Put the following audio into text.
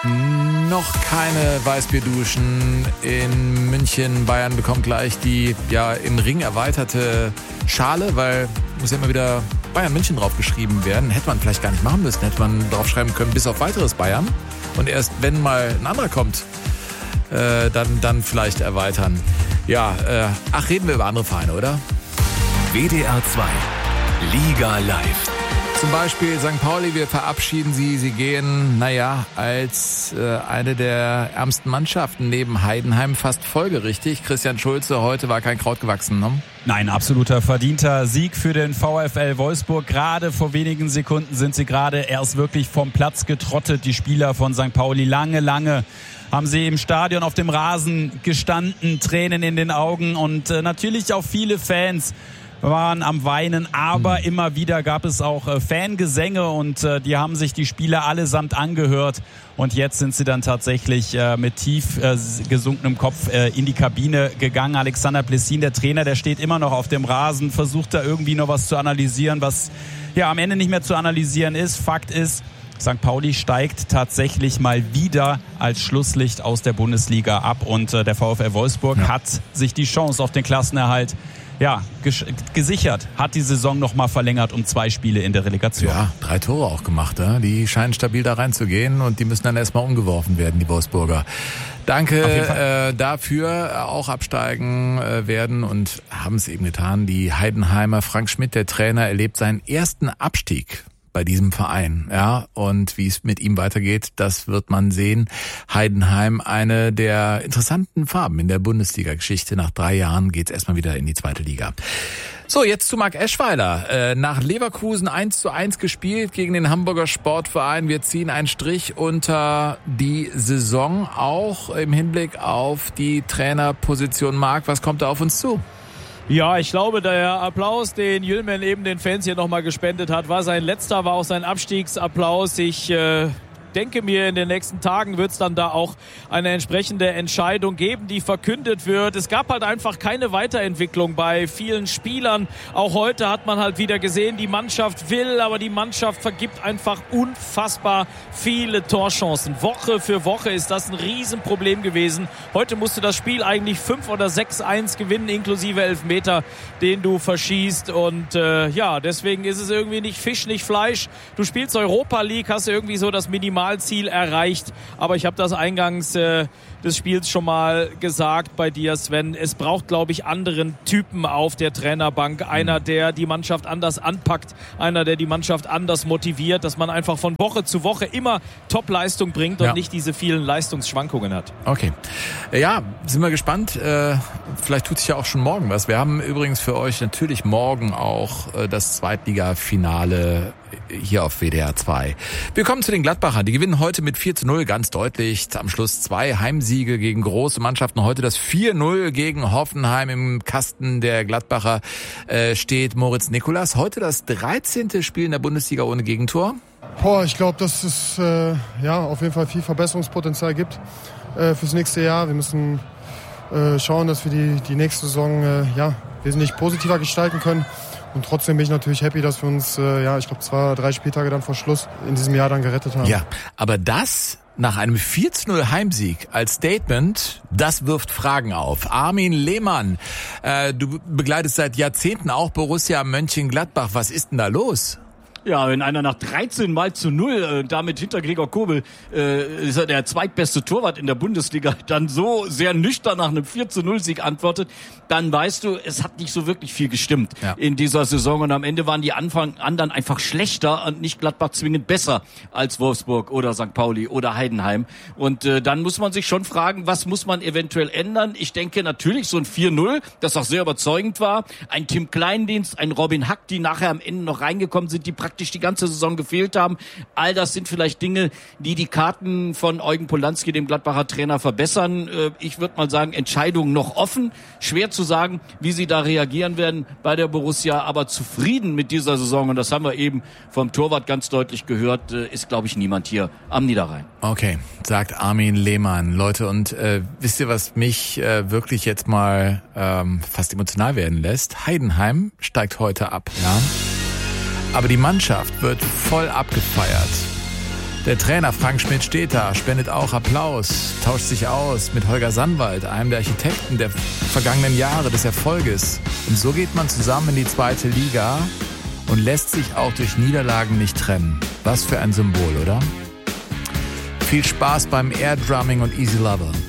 Noch keine Weißbierduschen in München. Bayern bekommt gleich die im Ring erweiterte Schale, weil muss ja immer wieder Bayern München draufgeschrieben werden. Hätte man vielleicht gar nicht machen müssen. Hätte man draufschreiben können, bis auf weiteres Bayern. Und erst wenn mal ein anderer kommt, dann vielleicht erweitern. Reden wir über andere Vereine, oder? WDR 2 Liga Live. Zum Beispiel St. Pauli, wir verabschieden sie. Sie gehen, als eine der ärmsten Mannschaften neben Heidenheim fast folgerichtig. Christian Schulze, heute war kein Kraut gewachsen, ne? Nein, absoluter verdienter Sieg für den VfL Wolfsburg. Gerade vor wenigen Sekunden sind sie gerade erst wirklich vom Platz getrottet. Die Spieler von St. Pauli, lange haben sie im Stadion auf dem Rasen gestanden, Tränen in den Augen und natürlich auch viele Fans waren am Weinen, aber immer wieder gab es auch Fangesänge und die haben sich die Spieler allesamt angehört und jetzt sind sie dann tatsächlich mit tief gesunkenem Kopf in die Kabine gegangen. Alexander Blessin, der Trainer, der steht immer noch auf dem Rasen, versucht da irgendwie noch was zu analysieren, was am Ende nicht mehr zu analysieren ist. Fakt ist, St. Pauli steigt tatsächlich mal wieder als Schlusslicht aus der Bundesliga ab und der VfL Wolfsburg hat sich die Chance auf den Klassenerhalt gesichert, hat die Saison nochmal verlängert um 2 Spiele in der Relegation. Ja, 3 Tore auch gemacht. Die scheinen stabil da reinzugehen und die müssen dann erstmal umgeworfen werden, die Wolfsburger. Danke dafür, auch absteigen werden und haben es eben getan. Die Heidenheimer, Frank Schmidt, der Trainer, erlebt seinen ersten Abstieg bei diesem Verein, und wie es mit ihm weitergeht, das wird man sehen. Heidenheim, eine der interessanten Farben in der Bundesliga-Geschichte. Nach 3 Jahren geht's erstmal wieder in die 2. Liga. So, jetzt zu Marc Eschweiler. Nach Leverkusen 1:1 gespielt gegen den Hamburger Sportverein. Wir ziehen einen Strich unter die Saison, auch im Hinblick auf die Trainerposition. Marc, was kommt da auf uns zu? Ja, ich glaube, der Applaus, den Yilmaz eben den Fans hier nochmal gespendet hat, war sein letzter, war auch sein Abstiegsapplaus. Ich denke mir, in den nächsten Tagen wird es dann da auch eine entsprechende Entscheidung geben, die verkündet wird. Es gab halt einfach keine Weiterentwicklung bei vielen Spielern. Auch heute hat man halt wieder gesehen, die Mannschaft will, aber die Mannschaft vergibt einfach unfassbar viele Torchancen. Woche für Woche ist das ein Riesenproblem gewesen. Heute musste das Spiel eigentlich 5 oder 6-1 gewinnen, inklusive Elfmeter, den du verschießt. Und deswegen ist es irgendwie nicht Fisch, nicht Fleisch. Du spielst Europa League, hast irgendwie so das Minimalziel erreicht. Aber ich habe das eingangs des Spiels schon mal gesagt bei dir, Sven. Es braucht, glaube ich, anderen Typen auf der Trainerbank. Einer, der die Mannschaft anders anpackt. Einer, der die Mannschaft anders motiviert. Dass man einfach von Woche zu Woche immer Top-Leistung bringt und nicht diese vielen Leistungsschwankungen hat. Okay. Sind wir gespannt. Vielleicht tut sich ja auch schon morgen was. Wir haben übrigens für euch natürlich morgen auch das Zweitliga-Finale hier auf WDR 2. Wir kommen zu den Gladbachern. Die gewinnen heute mit 4:0 ganz deutlich. Am Schluss 2 Heimsiege gegen große Mannschaften. Heute das 4:0 gegen Hoffenheim. Im Kasten der Gladbacher steht Moritz Nicolas. Heute das 13. Spiel in der Bundesliga ohne Gegentor. Ich glaube, dass es auf jeden Fall viel Verbesserungspotenzial gibt fürs nächste Jahr. Wir müssen schauen, dass wir die nächste Saison wesentlich positiver gestalten können. Und trotzdem bin ich natürlich happy, dass wir uns, ich glaube 2 oder 3 Spieltage dann vor Schluss in diesem Jahr dann gerettet haben. Ja, aber das nach einem 4:0 Heimsieg als Statement, das wirft Fragen auf. Armin Lehmann, du begleitest seit Jahrzehnten auch Borussia Mönchengladbach. Was ist denn da los? Ja, wenn einer nach 13:0, damit hinter Gregor Kobel, ist er der zweitbeste Torwart in der Bundesliga, dann so sehr nüchtern nach einem 4:0-Sieg antwortet, dann weißt du, es hat nicht so wirklich viel gestimmt in dieser Saison. Und am Ende waren die anderen einfach schlechter und nicht Gladbach zwingend besser als Wolfsburg oder St. Pauli oder Heidenheim. Und dann muss man sich schon fragen, was muss man eventuell ändern? Ich denke natürlich so ein 4:0, das auch sehr überzeugend war. Ein Tim Kleindienst, ein Robin Hack, die nachher am Ende noch reingekommen sind, die praktisch die ganze Saison gefehlt haben. All das sind vielleicht Dinge, die die Karten von Eugen Polanski, dem Gladbacher Trainer, verbessern. Ich würde mal sagen, Entscheidungen noch offen. Schwer zu sagen, wie sie da reagieren werden bei der Borussia, aber zufrieden mit dieser Saison, und das haben wir eben vom Torwart ganz deutlich gehört, ist, glaube ich, niemand hier am Niederrhein. Okay, sagt Armin Lehmann. Leute, und wisst ihr, was mich wirklich jetzt mal fast emotional werden lässt? Heidenheim steigt heute ab, ja? Aber die Mannschaft wird voll abgefeiert Der Trainer Frank Schmidt steht da, spendet auch Applaus, tauscht sich aus mit Holger Sandwald, einem der Architekten der vergangenen Jahre des Erfolges. Und so geht man zusammen in die 2. Liga und lässt sich auch durch Niederlagen nicht trennen. Was für ein Symbol, oder? Viel Spaß beim Air Drumming und Easy Lover.